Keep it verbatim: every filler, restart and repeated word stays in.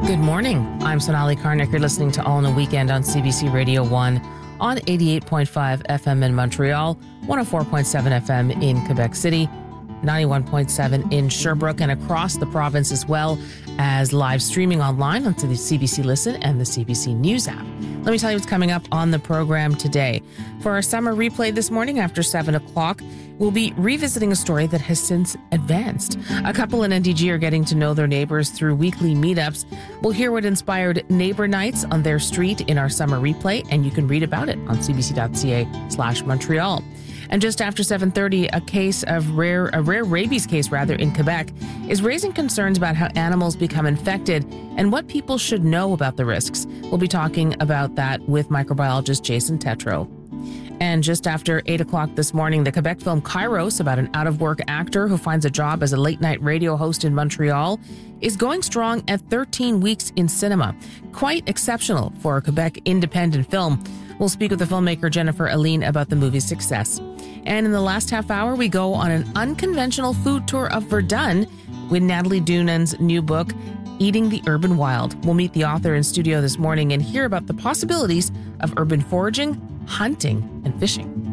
Good morning. I'm Sonali Karnik. You're listening to All in a Weekend on C B C Radio one on eighty-eight point five F M in Montreal, one oh four point seven F M in Quebec City, ninety-one point seven in Sherbrooke, and across the province, as well as live streaming online onto the C B C Listen and the C B C News app. Let me tell you what's coming up on the program today. For our summer replay this morning after seven o'clock, we'll be revisiting a story that has since advanced. A couple in N D G are getting to know their neighbors through weekly meetups. We'll hear what inspired neighbor nights on their street in our summer replay, and you can read about it on cbc.ca slash Montreal. And just after seven thirty, a case of rare, a rare rabies case rather in Quebec is raising concerns about how animals become infected and what people should know about the risks. We'll be talking about that with microbiologist Jason Tetreault. And just after eight o'clock this morning, the Quebec film Kairos, about an out-of-work actor who finds a job as a late-night radio host in Montreal, is going strong at thirteen weeks in cinema. Quite exceptional for a Quebec independent film. We'll speak with the filmmaker Jennifer Aline about the movie's success. And in the last half hour, we go on an unconventional food tour of Verdun with Natalie Dunan's new book, Eating the Urban Wild. We'll meet the author in studio this morning and hear about the possibilities of urban foraging, hunting, and fishing.